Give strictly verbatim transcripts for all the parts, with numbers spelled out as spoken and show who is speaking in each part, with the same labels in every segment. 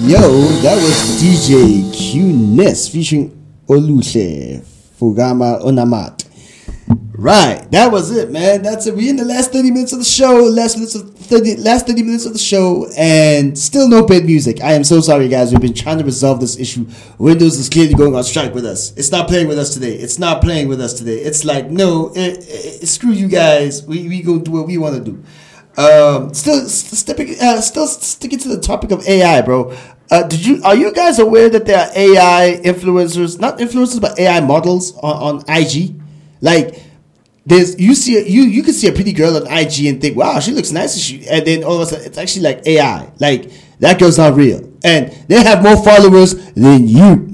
Speaker 1: Yo, that was D J Q-Ness featuring Oluche Fugama Onamat. Right, that was it, man. That's it. We're in the last thirty minutes of the show. Last minutes of thirty, last thirty minutes of the show, and still no bed music. I am so sorry, guys. We've been trying to resolve this issue. Windows is clearly going on strike with us. It's not playing with us today. It's not playing with us today. It's like, no, it, it, screw you guys. We we gonna do what we want to do. Um, still stepping, uh, still sticking to the topic of A I, bro. Uh, did you are you guys aware that there are A I influencers, not influencers, but A I models on, on I G? Like, there's you see a, you you can see a pretty girl on I G and think, wow, she looks nice, and she, and then all of a sudden it's actually like A I. Like, that girl's not real, and they have more followers than you.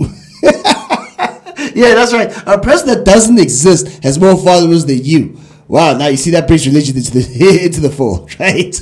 Speaker 1: Yeah, that's right. A person that doesn't exist has more followers than you. Wow, now you see that brings religion into the into the fold, right?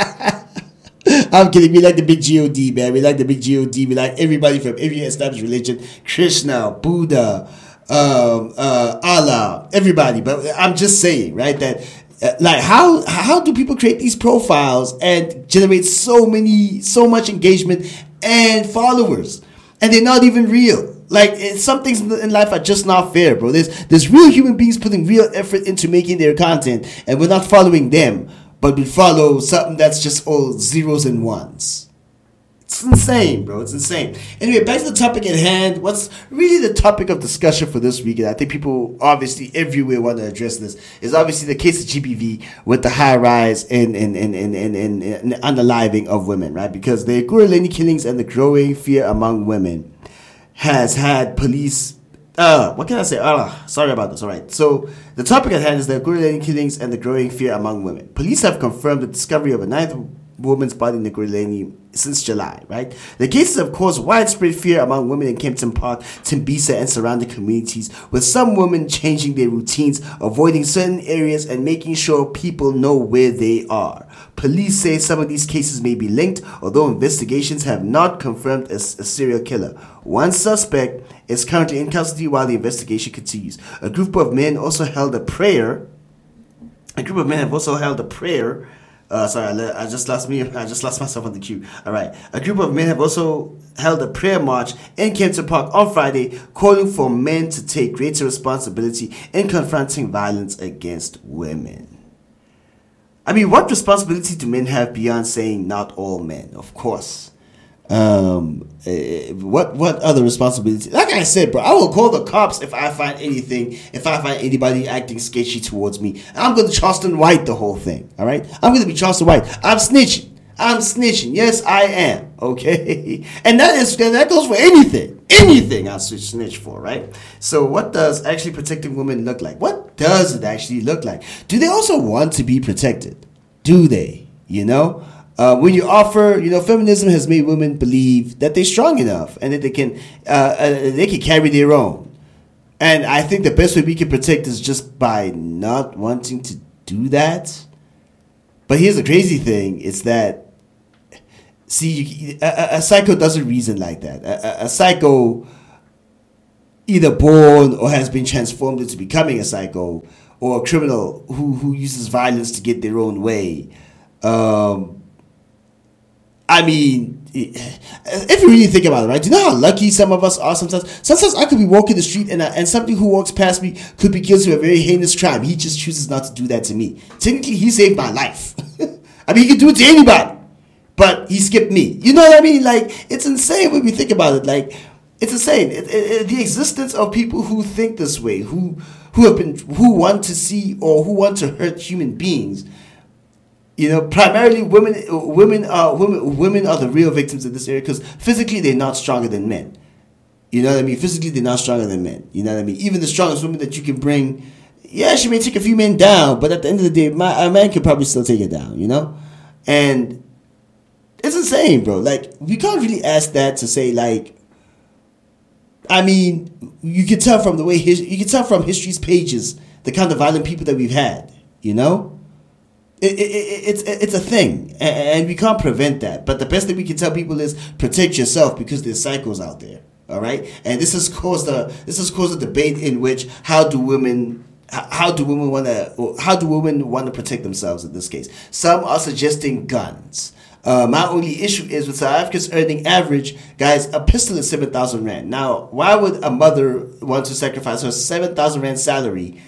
Speaker 1: I'm kidding. We like the big G O D, man. We like the big G O D. We like everybody from every established religion: Krishna, Buddha, um, uh, Allah, everybody. But I'm just saying, right, that uh, like how how do people create these profiles and generate so many, so much engagement and followers, and they're not even real? Like, it, some things in life are just not fair, bro. There's there's real human beings putting real effort into making their content, and we're not following them, but we follow something that's just all zeros and ones. It's insane, bro. It's insane. Anyway, back to the topic at hand. What's really the topic of discussion for this week, and I think people obviously everywhere want to address this, is obviously the case of G B V with the high rise in in in in in, in, in unaliving of women, right? Because the Ekurhuleni killings and the growing fear among women has had police, uh, what can I say? Uh, sorry about this. All right. So the topic at hand is the Ekurhuleni killings and the growing fear among women. Police have confirmed the discovery of a ninth woman's body in the Ekurhuleni since July, right? The cases have caused widespread fear among women in Kempton Park, Tembisa, and surrounding communities, with some women changing their routines, avoiding certain areas, and making sure people know where they are. Police say some of these cases may be linked, although investigations have not confirmed a, a serial killer. One suspect is currently in custody while the investigation continues. A group of men also held a prayer. A group of men have also held a prayer. Uh, sorry, I, I just lost me. I just lost myself on the queue. All right. A group of men have also held a prayer march in Kempton Park on Friday, calling for men to take greater responsibility in confronting violence against women. I mean, what responsibility do men have beyond saying not all men? Of course. Um, uh, what what other responsibility? Like I said, bro, I will call the cops if I find anything, if I find anybody acting sketchy towards me. I'm going to Charleston White the whole thing, all right? I'm going to be Charleston White. I'm snitching. I'm snitching. Yes, I am, okay? And that is that goes for anything. Anything I'll snitch for, right? So what does actually protecting women look like? What does it actually look like? Do they also want to be protected? Do they? You know? Uh, when you offer, you know, feminism has made women believe that they're strong enough and that they can, uh, uh, they can carry their own. And I think the best way we can protect is just by not wanting to do that. But here's the crazy thing: is that, see, you, a, a psycho doesn't reason like that. A, a, a psycho, either born or has been transformed into becoming a psycho, or a criminal who who uses violence to get their own way. Um, I mean, if you really think about it, right? Do you know how lucky some of us are sometimes? Sometimes I could be walking the street and, I, and somebody who walks past me could be guilty of a very heinous crime. He just chooses not to do that to me. Technically, he saved my life. I mean, he could do it to anybody, but he skipped me. You know what I mean? Like, it's insane when we think about it. Like, it's insane. It, it, it, the existence of people who think this way, who who have been, who want to see or who want to hurt human beings. You know, primarily women, women are women. Women are the real victims in this area because physically they're not stronger than men. You know what I mean? Physically they're not stronger than men. You know what I mean? Even the strongest woman that you can bring, yeah, she may take a few men down, but at the end of the day, my, a man could probably still take it down. You know, and it's insane, bro. Like, we can't really ask that to say, like, I mean, you can tell from the way his, you can tell from history's pages the kind of violent people that we've had. You know. It, it, it, it's it's a thing, and we can't prevent that. But the best thing we can tell people is protect yourself because there's psychos out there. All right, and this has caused a this has caused a debate in which how do women how do women want to how do women want to protect themselves in this case? Some are suggesting guns. Uh, my only issue is with South Africa's earning average, guys, a pistol is seven thousand rand. Now, why would a mother want to sacrifice her seven thousand rand salary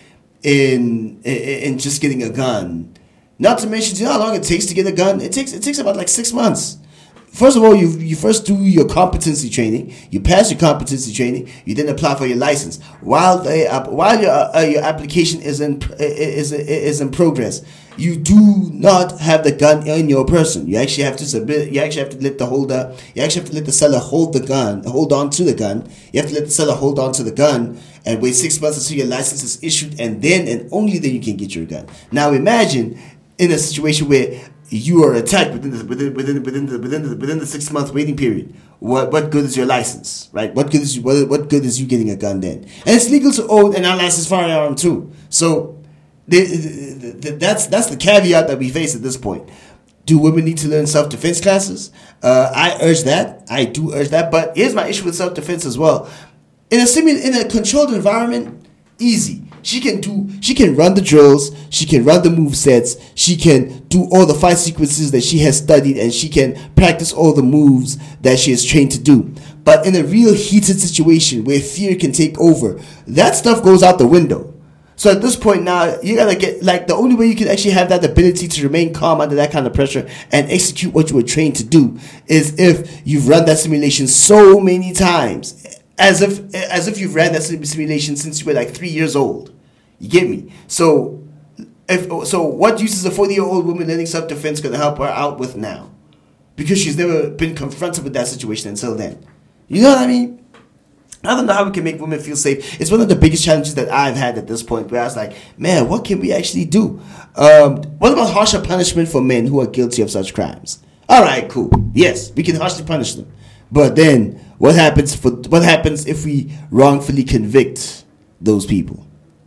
Speaker 1: in, in in just getting a gun? Not to mention, do you know how long it takes to get a gun? It takes it takes about like six months. First of all, you you first do your competency training. You pass your competency training. You then apply for your license. While they while your uh, your application is in is is in progress, you do not have the gun in your person. You actually have to submit. You actually have to let the holder. You actually have to let the seller hold the gun, hold on to the gun. You have to let the seller hold on to the gun and wait six months until your license is issued, and then and only then you can get your gun. Now imagine in a situation where you are attacked within the within within within the within the within the six month waiting period. What what good is your license, right? What good is you, what what good is you getting a gun then? And it's legal to own an unlicensed firearm too. So the, the, the, that's that's the caveat that we face at this point. Do women need to learn self defense classes? Uh, I urge that. I do urge that. But here's my issue with self defense as well. In a simu- in a controlled environment, easy. She can do. She can run the drills. She can run the move sets. She can do all the fight sequences that she has studied, and she can practice all the moves that she is trained to do. But in a real heated situation where fear can take over, that stuff goes out the window. So at this point now, you gotta get like the only way you can actually have that ability to remain calm under that kind of pressure and execute what you were trained to do is if you've run that simulation so many times. As if as if you've ran that simulation since you were like three years old. You get me? So, if so, what use is a forty-year-old woman learning self-defense going to help her out with now? Because she's never been confronted with that situation until then. You know what I mean? I don't know how we can make women feel safe. It's one of the biggest challenges that I've had at this point where I was like, man, what can we actually do? Um, what about harsher punishment for men who are guilty of such crimes? All right, cool. Yes, we can harshly punish them. But then what happens for what happens if we wrongfully convict those people?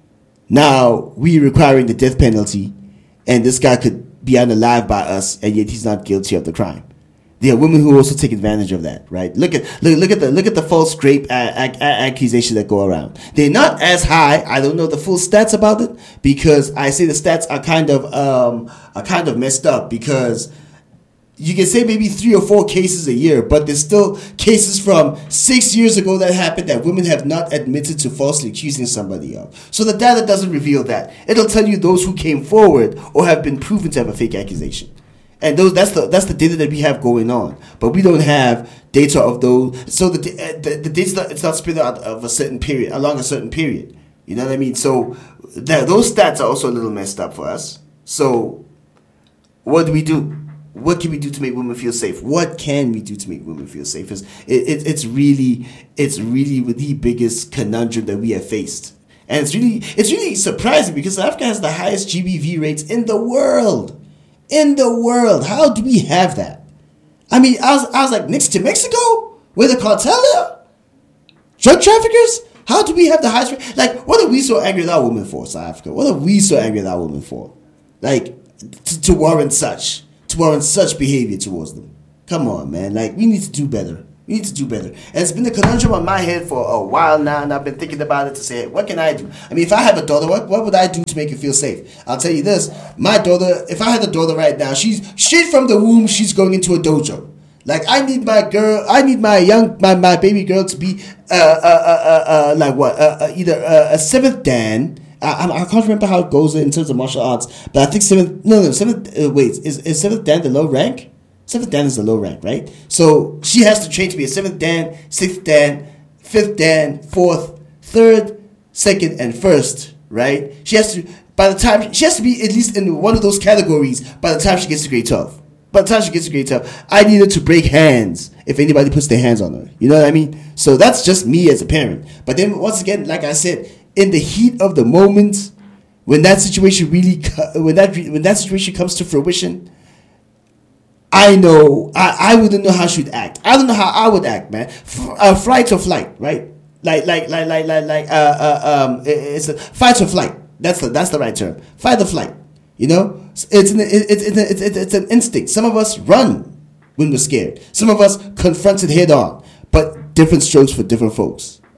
Speaker 1: Now we're requiring the death penalty, and this guy could be unalive by us, and yet he's not guilty of the crime. There are women who also take advantage of that, right? Look at look, look at the look at the false rape a- a- a- accusations that go around. They're not as high. I don't know the full stats about it because I say the stats are kind of um are kind of messed up because you can say maybe three or four cases a year, but there's still cases from six years ago that happened that women have not admitted to falsely accusing somebody of. So the data doesn't reveal that. It'll tell you those who came forward or have been proven to have a fake accusation. And those that's the that's the data that we have going on. But we don't have data of those. So the the, the data, it's not spread out of a certain period, along a certain period. You know what I mean? So that, those stats are also a little messed up for us. So what do we do? What can we do to make women feel safe? What can we do to make women feel safe? It's, it, it, it's really, it's really the biggest conundrum that we have faced, and it's really, it's really surprising because South Africa has the highest G B V rates in the world. In the world, how do we have that? I mean, I was, I was like next to Mexico, where the cartel are, drug traffickers. How do we have the highest rate? Like, what are we so angry at our women for, South Africa? What are we so angry at our women for? Like, to, to warrant such. To warrant such behavior towards them. Come on, man. Like, we need to do better. We need to do better. And it's been a conundrum on my head for a while now, and I've been thinking about it to say, what can I do? I mean, if I have a daughter, what, what would I do to make her feel safe? I'll tell you this. My daughter, if I had a daughter right now, she's straight from the womb, she's going into a dojo. Like, I need my girl, I need my young, my, my baby girl to be, uh, uh, uh, uh, uh like what? Uh, uh, either uh, a seventh Dan. I, I can't remember how it goes in terms of martial arts, but I think seventh, no, no, seventh, uh, wait, is, is seventh Dan the low rank? Seventh Dan is the low rank, right? So she has to train to be a seventh Dan, sixth Dan, fifth Dan, fourth, third, second, and first, right? She has to, by the time, she has to be at least in one of those categories by the time she gets to grade twelve. By the time she gets to grade twelve, I need her to break hands if anybody puts their hands on her. You know what I mean? So that's just me as a parent. But then once again, like I said, in the heat of the moment, when that situation really, when that when that situation comes to fruition, I know I, I wouldn't know how she would act. I don't know how I would act, man. F- uh, flight or flight, right? Like like like like like like uh, uh um it's a fight or flight. That's the that's the right term. Fight or flight. You know, it's an it's it's it's, it's, it's an instinct. Some of us run when we're scared. Some of us confront it head on. But different strokes for different folks.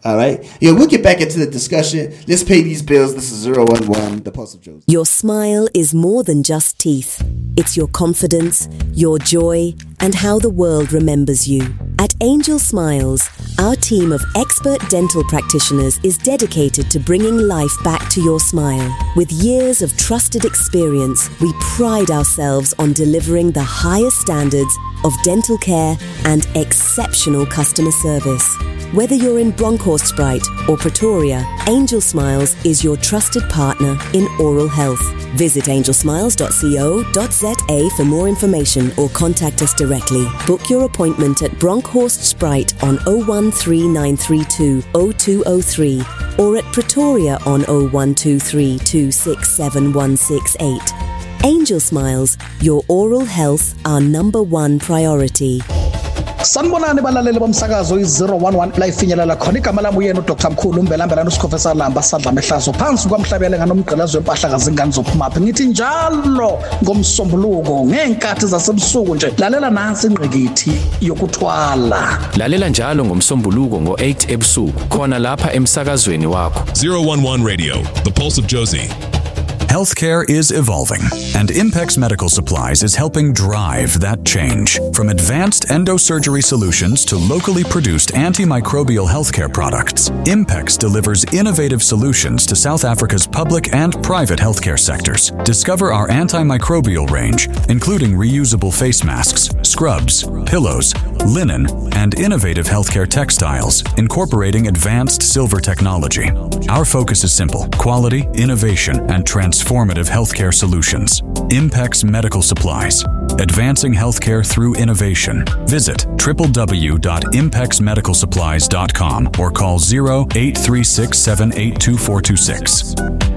Speaker 1: All right. Yeah, we'll get back into the discussion. Let's pay these bills. This is zero one one, the Pulse of Josie.
Speaker 2: Your smile is more than just teeth. It's your confidence, your joy, and how the world remembers you. At Angel Smiles, our team of expert dental practitioners is dedicated to bringing life back to your smile. With years of trusted experience, we pride ourselves on delivering the highest standards of dental care and exceptional customer service. Whether you're in Bronkhorst or Pretoria, Angel Smiles is your trusted partner in oral health. Visit angel smiles dot co dot za for more information or contact us directly. Book your appointment at Bronkhorst Sprite on oh one three nine three two oh two oh three or at Pretoria on oh one two three two six seven one six eight. Angel Smiles, your oral health, our number one priority.
Speaker 3: Sanibonani balaleli bomsakazo i-zero one one la ifinyelela khona igama lami uyena uDr Mkhulu umbelambela noSikhofesa Lamba sadla mehlazo phansi kwamhlabele nganomgqilazo wempahla kazingane zophumaphi ngithi njalo ngomsombuluko ngenkathi zasebusuku nje lalela nansi ingqikithi yokuthwala
Speaker 4: lalela njalo ngomsombuluko ngo eight ebusuku khona lapha emsakazweni wakho
Speaker 5: zero one one Radio, the Pulse of Josie.
Speaker 6: Healthcare is evolving, and Impex Medical Supplies is helping drive that change. From advanced endosurgery solutions to locally produced antimicrobial healthcare products, Impex delivers innovative solutions to South Africa's public and private healthcare sectors. Discover our antimicrobial range, including reusable face masks, scrubs, pillows, linen, and innovative healthcare textiles, incorporating advanced silver technology. Our focus is simple: quality, innovation, and transformation. Transformative healthcare solutions. Impex Medical Supplies. Advancing healthcare through innovation. Visit w w w dot impex medical supplies dot com or call zero eight three six seven eight two four two six.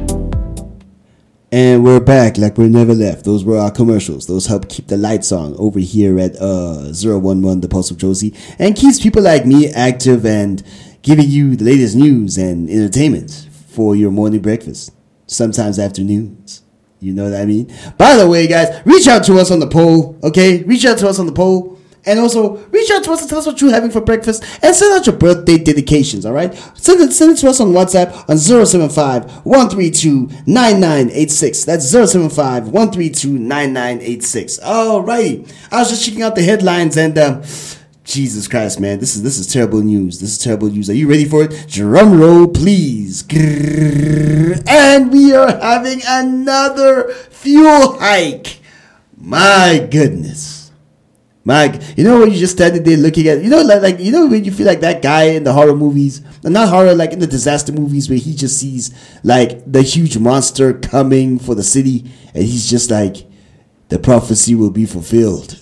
Speaker 1: And we're back like we never left. Those were our commercials. Those help keep the lights on over here at uh, zero one one, the Pulse of Josie, and keeps people like me active and giving you the latest news and entertainment for your morning breakfast. Sometimes afternoons. You know what I mean? By the way, guys, reach out to us on the poll, okay? Reach out to us on the poll. And also, reach out to us and tell us what you're having for breakfast. And send out your birthday dedications, all right? Send it, send it to us on WhatsApp on zero seven five, one three two, nine nine eight six. That's zero seven five, one three two, nine nine eight six. All right. I was just checking out the headlines and... Um, Jesus Christ, man, this is this is terrible news. This is terrible news. Are you ready for it? Drum roll, please. And we are having another fuel hike. My goodness. My, you know when you just standing there looking at, you know, like, like you know when you feel like that guy in the horror movies, not horror, like in the disaster movies where he just sees like the huge monster coming for the city, and he's just like, the prophecy will be fulfilled.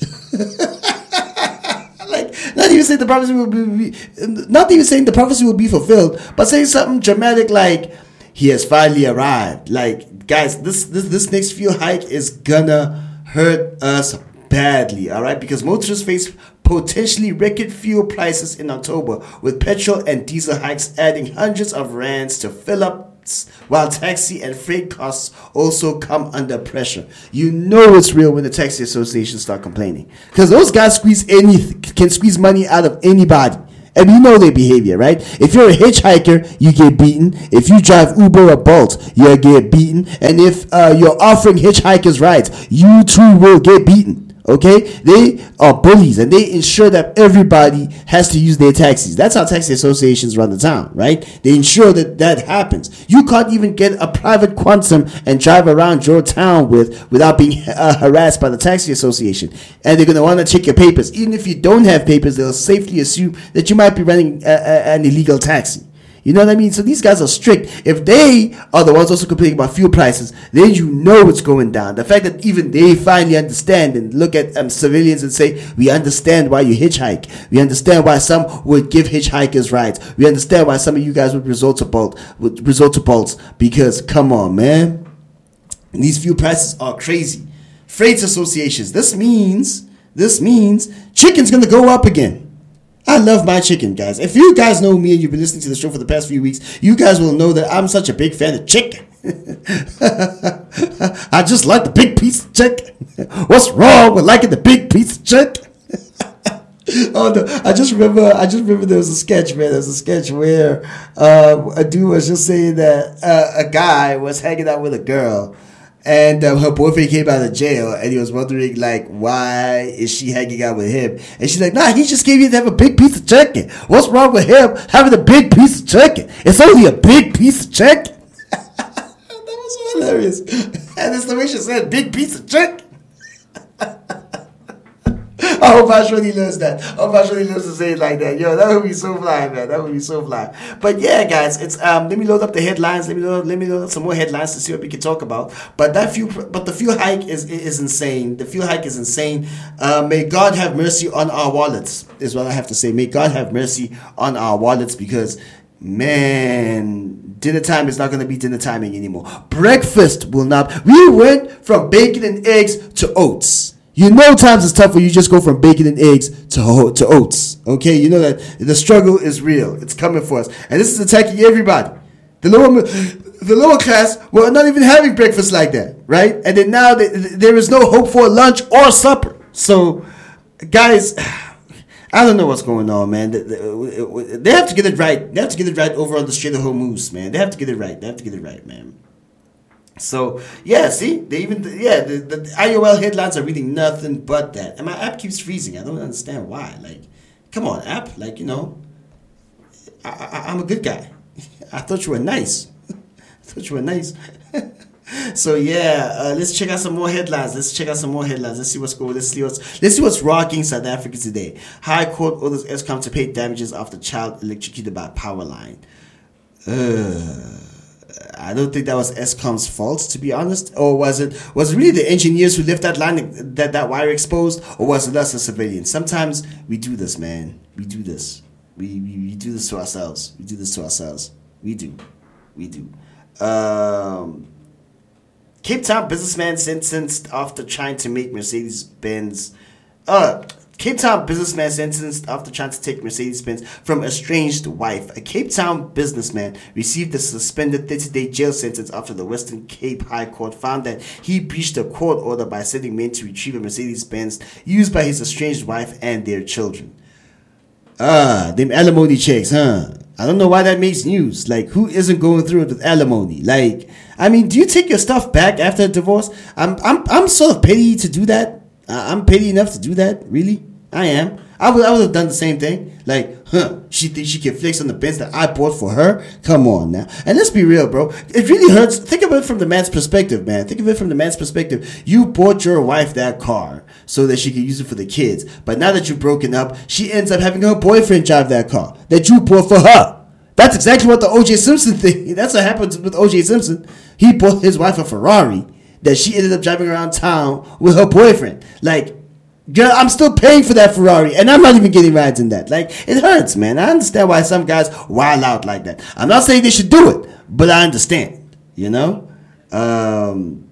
Speaker 1: Not even saying the prophecy will be, not even saying the prophecy will be fulfilled, but saying something dramatic like, he has finally arrived. Like, guys, this this this next fuel hike is gonna hurt us badly, all right? Because motorists face potentially record fuel prices in October, with petrol and diesel hikes adding hundreds of rands to fill up, while taxi and freight costs also come under pressure. You know it's real when the taxi associations start complaining, because those guys squeeze any can squeeze money out of anybody, and you know their behavior, right? If you're a hitchhiker, you get beaten. If you drive Uber or Bolt, you'll get beaten. And if uh, you're offering hitchhikers rides, you too will get beaten. Okay, they are bullies, and they ensure that everybody has to use their taxis. That's how taxi associations run the town, right? They ensure that that happens. You can't even get a private Quantum and drive around your town with without being uh, harassed by the taxi association. And they're going to want to check your papers. Even if you don't have papers, they'll safely assume that you might be running a, a, an illegal taxi. You know what I mean? So these guys are strict. If they are the ones also complaining about fuel prices, then you know what's going down. The fact that even they finally understand and look at um, civilians and say, we understand why you hitchhike. We understand why some would give hitchhikers rides. We understand why some of you guys would resort to Bolt, would resort to Bolts. Because, come on, man. These fuel prices are crazy. Freight associations. This means, this means chicken's going to go up again. I love my chicken, guys. If you guys know me and you've been listening to the show for the past few weeks, you guys will know that I'm such a big fan of chicken. I just like the big piece of chicken. What's wrong with liking the big piece of chicken? Oh no! I just remember. I just remember there was a sketch, man. There was a sketch where uh, a dude was just saying that uh, a guy was hanging out with a girl, and uh, her boyfriend came out of jail, and he was wondering like, why is she hanging out with him? And she's like, nah, he just came here to have a big piece of chicken. What's wrong with him having a big piece of chicken? It's only a big piece of chicken. That was so hilarious. And that's the way she said, big piece of chicken. I hope Ashwini learns that. I hope Ashwini learns to say it like that. Yo, that would be so fly, man. That would be so fly. But yeah, guys, it's um. Let me load up the headlines. Let me load. Let me load up some more headlines to see what we can talk about. But that fuel, but the fuel hike is is insane. The fuel hike is insane. Uh, may God have mercy on our wallets. Is what I have to say. May God have mercy on our wallets because, man, dinner time is not going to be dinner timing anymore. Breakfast will not. We went from bacon and eggs to oats. You know times is tough when you just go from bacon and eggs to to oats. Okay, you know that the struggle is real. It's coming for us, and this is attacking everybody. The lower the lower class were not even having breakfast like that, right? And then now they, there is no hope for lunch or supper. So, guys, I don't know what's going on, man. They have to get it right. They have to get it right over on the Strait of Hormuz, man. They have to get it right. They have to get it right, man. So yeah, see, they even yeah the, the I O L headlines are reading nothing but that, and my app keeps freezing. I don't understand why. Like, come on, app. Like, you know, I, I, I'm a good guy. I thought you were nice. I thought you were nice. So yeah, uh, let's check out some more headlines. Let's check out some more headlines. Let's see what's going. Let's see what's let's see what's rocking South Africa today. High Court orders Eskom to pay damages after child electrocuted by power line. Uh. I don't think that was Eskom's fault, to be honest. Or was it was it really the engineers who left that line, that, that wire exposed? Or was it us as civilians? Sometimes we do this, man. We do this. We, we, we do this to ourselves. We do this to ourselves. We do. We do. Um, Cape Town businessman sentenced after trying to make Mercedes-Benz... Uh, Cape Town businessman sentenced after trying to take Mercedes-Benz from estranged wife. A Cape Town businessman received a suspended thirty-day jail sentence after the Western Cape High Court found that he breached a court order by sending men to retrieve a Mercedes-Benz used by his estranged wife and their children. Ah, them alimony checks, huh? I don't know why that makes news. Like, who isn't going through it with alimony? Like, I mean, do you take your stuff back after a divorce? I'm, I'm, I'm sort of petty to do that. I'm petty enough to do that, really. I am. I would I would have done the same thing. Like, huh, she thinks she can flex on the Benz that I bought for her? Come on now. And let's be real, bro. It really hurts. Think of it from the man's perspective, man. Think of it from the man's perspective. You bought your wife that car so that she could use it for the kids. But now that you've broken up, she ends up having her boyfriend drive that car that you bought for her. That's exactly what the O J Simpson thing. That's what happened with O J Simpson. He bought his wife a Ferrari that she ended up driving around town with her boyfriend. Like, girl, I'm still paying for that Ferrari, and I'm not even getting rides in that. Like, it hurts, man. I understand why some guys wild out like that. I'm not saying they should do it, but I understand, you know? Um,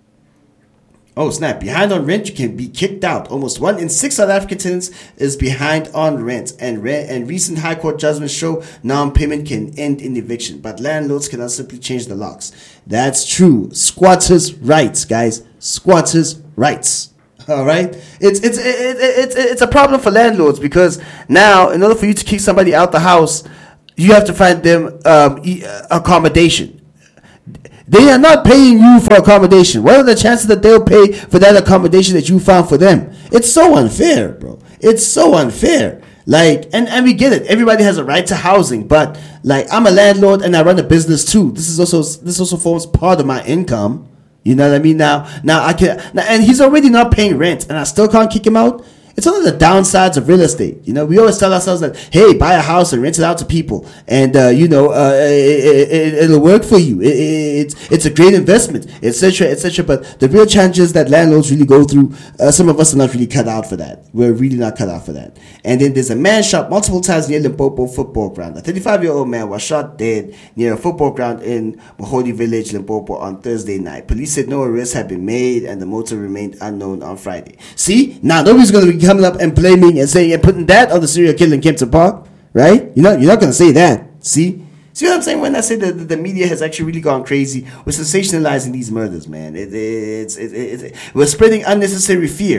Speaker 1: oh, snap. Behind on rent, you can be kicked out. Almost one in six South African tenants is behind on rent, and rent, and recent High Court judgments show non-payment can end in eviction, but landlords cannot simply change the locks. That's true. Squatters' rights, guys. Squatters' rights. All right, it's it's it, it, it's it's a problem for landlords because now, in order for you to kick somebody out the house, you have to find them um, accommodation. They are not paying you for accommodation. What are the chances that they'll pay for that accommodation that you found for them? It's so unfair, bro. It's so unfair. Like, and, and we get it. Everybody has a right to housing, but like, I'm a landlord and I run a business too. This is also this also forms part of my income. You know what I mean? Now, now I can, now, and he's already not paying rent, and I still can't kick him out. It's one of the downsides of real estate. You know, we always tell ourselves that, hey, buy a house and rent it out to people, and uh, you know, uh, it, it, it'll work for you. It, it, it's it's a great investment, et cetera, et cetera. But the real challenges that landlords really go through, uh, some of us are not really cut out for that. We're really not cut out for that. And then there's a man shot multiple times near Limpopo football ground. A thirty-five-year-old man was shot dead near a football ground in Mahodi Village, Limpopo, on Thursday night. Police said no arrests had been made, and the motive remained unknown on Friday. See, now nobody's going to be coming up and blaming and saying and putting that on the serial killer in Kempton Park, right? You're not, you're not going to say that. See? See what I'm saying when I say that the media has actually really gone crazy with sensationalizing these murders, man? It, it, it's, it, it, it, we're spreading unnecessary fear.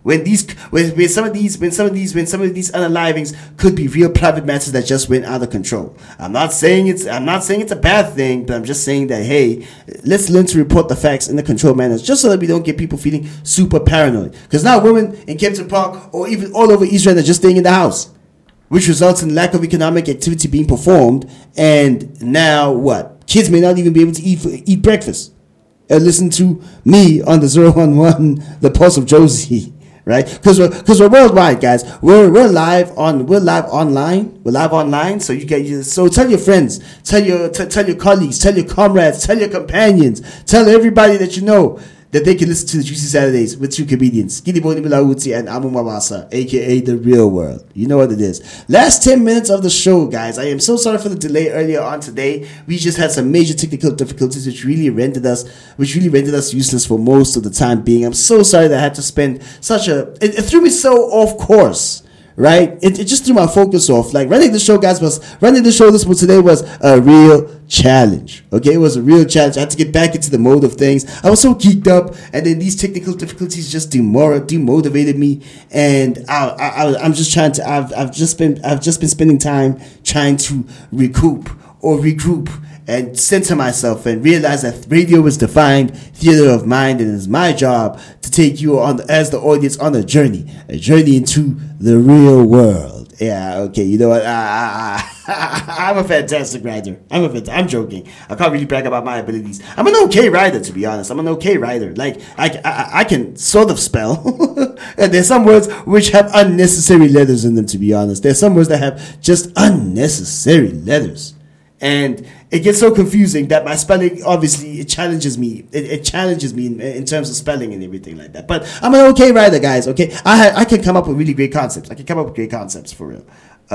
Speaker 1: When these, when, when some of these, when some of these, when some of these unalivings could be real private matters that just went out of control. I'm not saying it's, I'm not saying it's a bad thing, but I'm just saying that, hey, let's learn to report the facts in the controlled manners, just so that we don't get people feeling super paranoid. Because now women in Kempton Park or even all over Israel are just staying in the house, which results in lack of economic activity being performed. And now what? Kids may not even be able to eat eat breakfast. Uh, listen to me on the zero one one, the Pulse of Josie. Right, because we're because we're worldwide, guys. We're we're live on we're live online. We're live online. So you get so tell your friends, tell your t- tell your colleagues, tell your comrades, tell your companions, tell everybody that you know that they can listen to the Juicy Saturdays with two comedians, Gidi Boni Milauti and Amu Mawasa, aka The Real World. You know what it is. Last ten minutes of the show, guys. I am so sorry for the delay earlier on today. We just had some major technical difficulties, which really rendered us, which really rendered us useless for most of the time being. I'm so sorry that I had to spend such a. It, it threw me so off course. Right? It, it just threw my focus off. Like running the show, guys, was running the show this one today was a real challenge. Okay, it was a real challenge. I had to get back into the mode of things. I was so geeked up, and then these technical difficulties just demor- demotivated me. And I, I, I, I'm just trying to. I've, I've just been, I've just been spending time trying to recoup or regroup and center myself and realize that radio is defined theater of mind, and it's my job to take you on as the audience on a journey, a journey into the real world. Yeah, okay, you know what? I, I, I, I'm a fantastic writer. I'm a fant- I'm joking. I can't really brag about my abilities. I'm an okay writer, to be honest. I'm an okay writer. Like I, I, I can sort of spell, and there's some words which have unnecessary letters in them. To be honest, there's some words that have just unnecessary letters. And it gets so confusing that my spelling, obviously, it challenges me. It, it challenges me in, in terms of spelling and everything like that. But I'm an okay writer, guys, okay? I ha- I can come up with really great concepts. I can come up with great concepts, for real.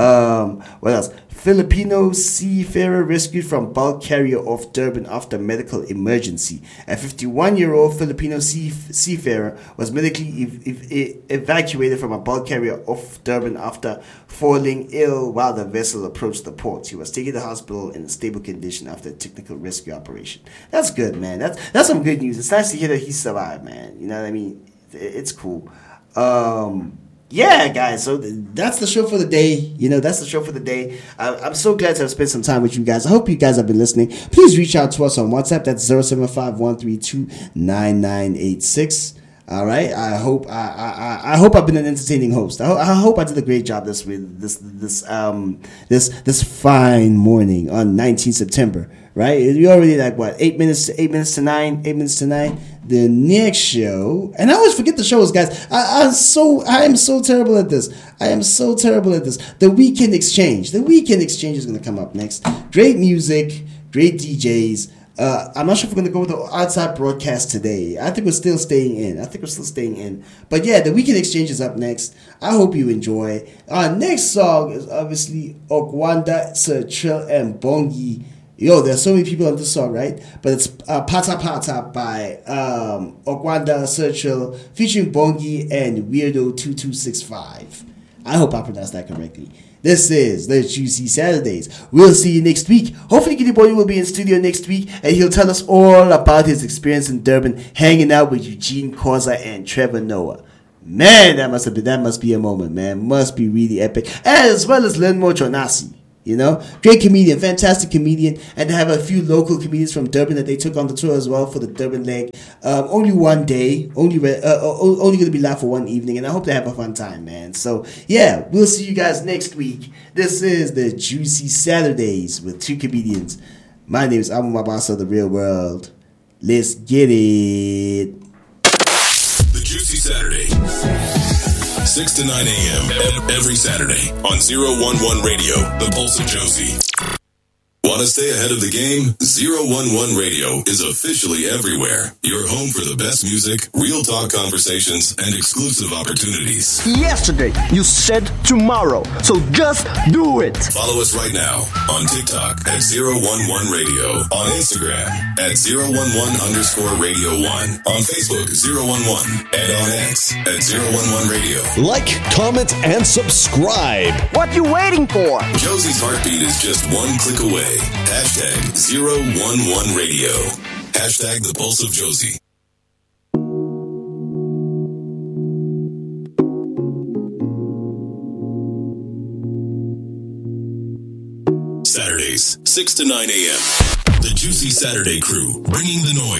Speaker 1: Um, what else? Filipino seafarer rescued from bulk carrier off Durban after medical emergency. A fifty-one-year-old Filipino sea- seafarer was medically ev- ev- evacuated from a bulk carrier off Durban after falling ill while the vessel approached the port. He was taken to the hospital in a stable condition after a technical rescue operation. That's good, man. That's that's some good news. It's nice to hear that he survived, man. You know what I mean? It's cool. Um... Yeah, guys, so th- that's the show for the day. You know, that's the show for the day. I- I'm so glad to have spent some time with you guys. I hope you guys have been listening. Please reach out to us on WhatsApp. That's zero seven five one three two nine nine eight six. All right. I hope I I, I hope I've been an entertaining host. I, ho- I hope I did a great job this with this this um this this fine morning on nineteenth September. Right? You're already like what eight minutes to eight minutes to nine, eight minutes to nine. The next show, and I always forget the shows, guys. I, I'm so I am so terrible at this. I am so terrible at this. The Weekend Exchange. The Weekend Exchange is going to come up next. Great music, great D Js. Uh, I'm not sure if we're going to go with the outside broadcast today. I think we're still staying in. I think we're still staying in. But yeah, the Weekend Exchange is up next. I hope you enjoy. Our next song is obviously Okwanda, Sir Trill, and Bongi. Yo, there's so many people on this song, right? But it's uh, Pata Pata by um, Okwanda, Sir Trill, featuring Bongi and Weirdo two two six five. I hope I pronounced that correctly. This is the Juicy Saturdays. We'll see you next week. Hopefully, Giddy Boy will be in studio next week, and he'll tell us all about his experience in Durban, hanging out with Eugene Koza and Trevor Noah. Man, that must have been that must be a moment, man. Must be really epic, as well as Lenmo Jonasi. You know, great comedian, fantastic comedian, and to have a few local comedians from Durban that they took on the tour as well for the Durban leg. Um, only one day, only re- uh, only going to be live for one evening, and I hope they have a fun time, man. So yeah, we'll see you guys next week. This is the Juicy Saturdays with two comedians. My name is Amu Mabasa, The Real World. Let's get it.
Speaker 5: The Juicy Saturday. six to nine a.m. every Saturday on zero one one Radio, the Pulse of Josie. Want to stay ahead of the game? zero one one Radio is officially everywhere. Your home for the best music, real talk conversations, and exclusive opportunities.
Speaker 7: Yesterday, you said tomorrow, so just do it.
Speaker 5: Follow us right now on TikTok at zero one one Radio, on Instagram at zero one one underscore Radio one, on Facebook zero one one, and on X at zero one one Radio.
Speaker 8: Like, comment, and subscribe.
Speaker 7: What you waiting for?
Speaker 5: Josie's heartbeat is just one click away. Hashtag zero one one Radio. Hashtag the Pulse of Josie. Saturdays, six to nine a.m. The Juicy Saturday Crew, bringing the noise.